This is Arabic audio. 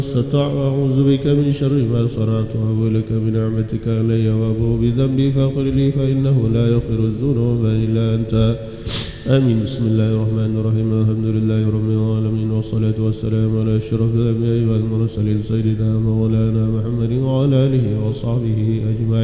استطاع أعوذ بك من شر ما صنعت وأبو لك بنعمتك علي وأبو بذنبي فاغفر لي فإنه لا يغفر الذنوب إلا أنت. آمين. بسم الله الرحمن الرحيم. الحمد لله رب العالمين والصلاة والسلام على أشرف الأنبياء والمرسلين سيدنا مولانا محمد وعلى آله وصحبه أجمعين.